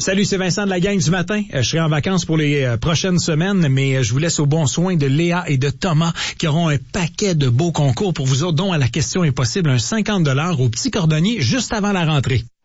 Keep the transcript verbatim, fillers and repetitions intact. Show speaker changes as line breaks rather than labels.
Salut, c'est Vincent de la gang du matin. Je serai en vacances pour les prochaines semaines, mais je vous laisse au bon soin de Léa et de Thomas qui auront un paquet de beaux concours pour vous autres, dont à la question impossible, un cinquante dollars au Petit Cordonnier juste avant la rentrée.